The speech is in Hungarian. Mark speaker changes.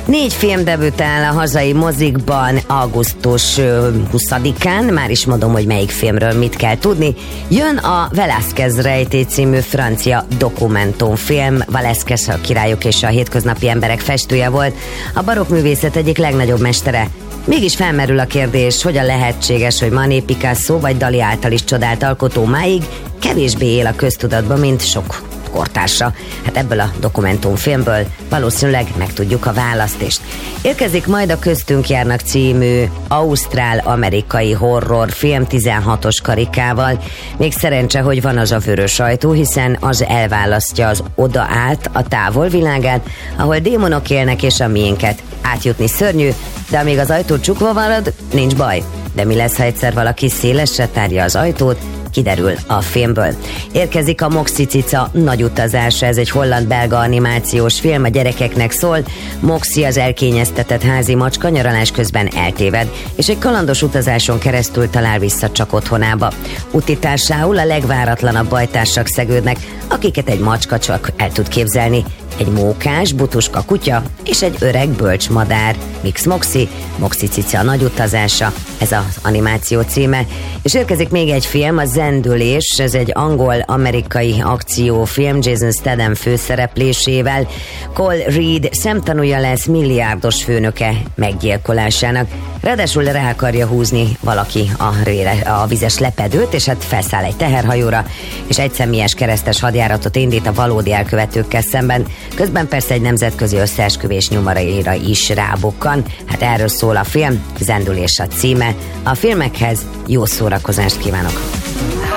Speaker 1: 4 film debütál a hazai mozikban augusztus 20-án, már is mondom, hogy melyik filmről mit kell tudni. Jön a Velázquez rejtély című francia dokumentumfilm. Velázquez a királyok és a hétköznapi emberek festője volt, a barokk művészet egyik legnagyobb mestere. Mégis felmerül a kérdés, hogyan lehetséges, hogy Manet, Picasso vagy Dali által is csodált alkotó máig kevésbé él a köztudatban, mint sok kortársa. Hát ebből a dokumentumfilmből valószínűleg megtudjuk a választ is. Érkezik majd a Köztünk járnak című ausztrál-amerikai horrorfilm 16-os karikával. Még szerencse, hogy van az a vörös ajtó, hiszen az elválasztja az oda át a távol világát, ahol démonok élnek, és a miénket átjutni szörnyű, de amíg az ajtó csukva marad, nincs baj. De mi lesz, ha egyszer valaki szélesre tárja az ajtót? Kiderül a filmből. Érkezik a Moxie cica nagy utazása, ez egy holland-belga animációs film, a gyerekeknek szól. Moxie, az elkényeztetett házi macska nyaralás közben eltéved, és egy kalandos utazáson keresztül talál vissza csak otthonába. Útitársául a legváratlanabb bajtársak szegődnek, akiket egy macska csak el tud képzelni. Egy mókás, butuska kutya és egy öreg bölcs madár. Mix Moxie, Moxie cica nagy utazása, ez az animáció címe. És érkezik még egy film, a Zendülés, ez egy angol-amerikai akciófilm Jason Statham főszereplésével. Cole Reed szemtanúja lesz milliárdos főnöke meggyilkolásának. Ráadásul rá akarja húzni valaki a vizes lepedőt, és hát felszáll egy teherhajóra, és egyszemélyes keresztes hadjáratot indít a valódi elkövetőkkel szemben. Közben persze egy nemzetközi összeesküvés nyomaira is rábukkan. Hát erről szól a film, Zendülés a címe. A filmekhez jó szórakozást kívánok!